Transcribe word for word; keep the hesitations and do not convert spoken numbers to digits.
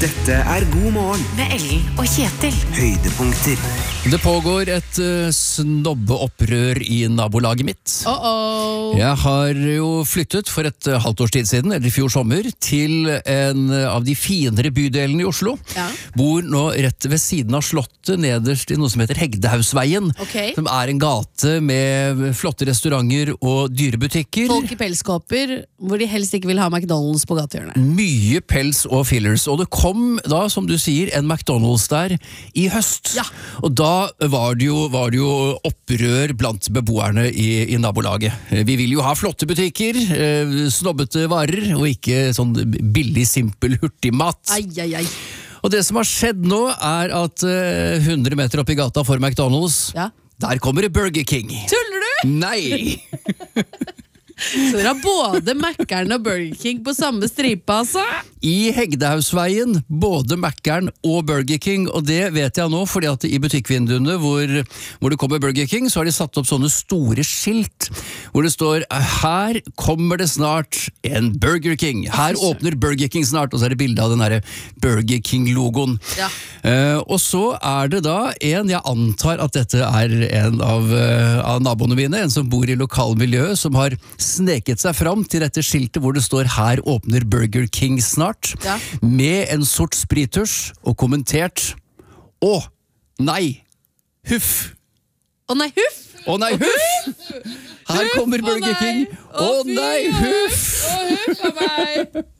Dette er God morgen med Ellen og Kjetil. Høydepunkter. Det pågår et uh, snobbeopprør i nabolaget mitt. Uh-oh. Jeg har jo flyttet for et uh, halvt års tid siden, eller i fjor sommer, til en uh, av de finere bydelene i Oslo. Ja. Bor nå rett ved siden av slottet, nederst i noe som heter Hegdehausveien. Ok. Som er en gate med flotte restauranter og dyre butikker. Folk i pelskåper, hvor de helst ikke vil ha McDonald's på gatehjørnet. Mye pels og fillers, og det kom da, som du sier, en McDonald's der i høst. Ja. Og da var det, jo, var det jo opprør blant beboerne i, i nabolaget. Vi vil jo ha flotte butikker, eh, snobbete varer, og ikke sånn billig, simpel hurtigmat. Ai, ai, ai. Og det som har skjedd nå er at eh, hundre meter opp i gata for McDonald's, Ja. der kommer det Burger King. Tuller du? Nei! Så dere har både Mac-eren og Burger King på samme stripe, altså? I Hegdehausveien, både Mac-eren og Burger King, og det vet jeg nå, fordi at i butikkvinduene hvor, hvor det kommer Burger King, så har de satt opp sånne store skilt, hvor det står, her kommer det snart en Burger King, her åpner Burger King snart, og så er det bildet av den der Burger King-logoen. Ja. Uh, og så er det da en, jeg antar at dette er en av, uh, av naboene mine, en som bor i lokalmiljøet, som har sneket seg fram til dette skiltet hvor det står her åpner Burger King snart, Ja. med en sort sprittusj og kommentert å nei, huff, Å nei, huff! å nei, huff, her kommer Huff, å Burger nei. King, å Å, fy nei, huff. Å, huff av meg!